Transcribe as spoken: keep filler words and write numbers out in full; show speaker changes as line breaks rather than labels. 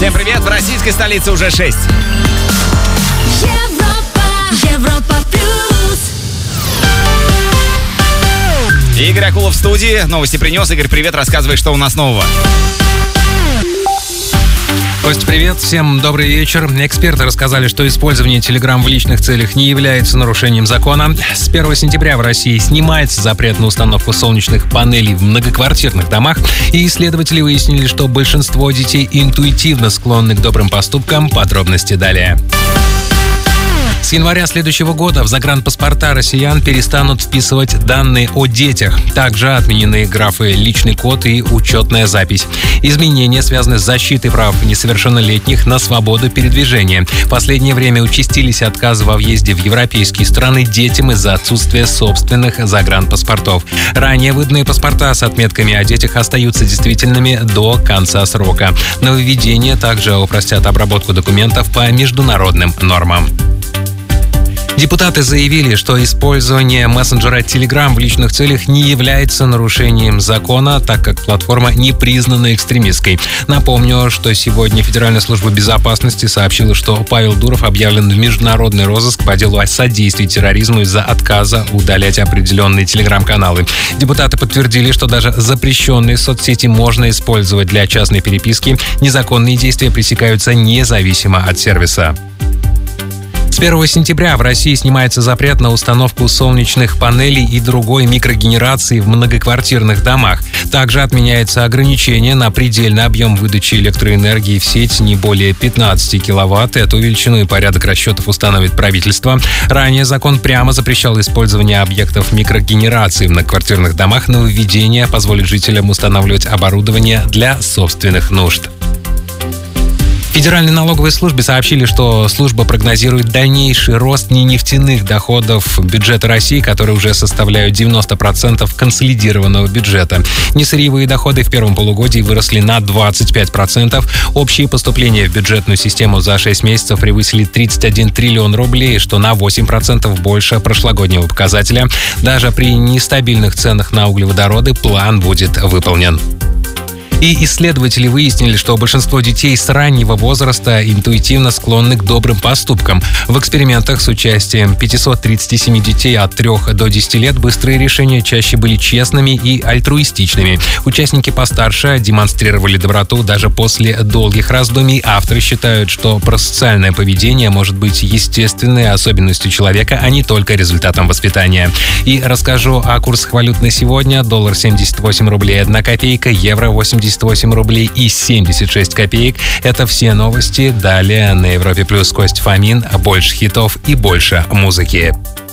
Всем привет, в российской столице уже шесть.
Европа, Европа плюс.
Игорь Акулов в студии. Новости принес. Игорь, привет, рассказывай, что у нас нового.
Костя, привет. Всем добрый вечер. Эксперты рассказали, что использование Telegram в личных целях не является нарушением закона. С первого сентября в России снимается запрет на установку солнечных панелей в многоквартирных домах. И исследователи выяснили, что большинство детей интуитивно склонны к добрым поступкам. Подробности далее. С января следующего года в загранпаспорта россиян перестанут вписывать данные о детях. Также отменены графы «Личный код» и «Учетная запись». Изменения связаны с защитой прав несовершеннолетних на свободу передвижения. В последнее время участились отказы во въезде в европейские страны детям из-за отсутствия собственных загранпаспортов. Ранее выданные паспорта с отметками о детях остаются действительными до конца срока. Нововведения также упростят обработку документов по международным нормам. Депутаты заявили, что использование мессенджера Telegram в личных целях не является нарушением закона, так как платформа не признана экстремистской. Напомню, что сегодня Федеральная служба безопасности сообщила, что Павел Дуров объявлен в международный розыск по делу о содействии терроризму из-за отказа удалять определенные телеграм-каналы. Депутаты подтвердили, что даже запрещенные соцсети можно использовать для частной переписки. Незаконные действия пресекаются независимо от сервиса. С первого сентября в России снимается запрет на установку солнечных панелей и другой микрогенерации в многоквартирных домах. Также отменяется ограничение на предельный объем выдачи электроэнергии в сеть не более пятнадцати киловатт. Эту величину и порядок расчетов установит правительство. Ранее закон прямо запрещал использование объектов микрогенерации в многоквартирных домах. Нововведение позволит жителям устанавливать оборудование для собственных нужд. В Федеральной налоговой службе сообщили, что служба прогнозирует дальнейший рост ненефтяных доходов бюджета России, которые уже составляют девяносто процентов консолидированного бюджета. Несырьевые доходы в первом полугодии выросли на двадцать пять процентов. Общие поступления в бюджетную систему за шесть месяцев превысили тридцать один триллион рублей, что на восемь процентов больше прошлогоднего показателя. Даже при нестабильных ценах на углеводороды план будет выполнен. И исследователи выяснили, что большинство детей с раннего возраста интуитивно склонны к добрым поступкам. В экспериментах с участием пятисот тридцати семи детей от трёх до десяти лет быстрые решения чаще были честными и альтруистичными. Участники постарше демонстрировали доброту даже после долгих раздумий. Авторы считают, что просоциальное поведение может быть естественной особенностью человека, а не только результатом воспитания. И расскажу о курсах валют на сегодня. Доллар семьдесят восемь рублей одна копейка, евро восемьдесят восемь рублей и семьдесят шесть копеек. Это все новости. Далее на Европе Плюс Кость Фомин. Больше хитов и больше музыки.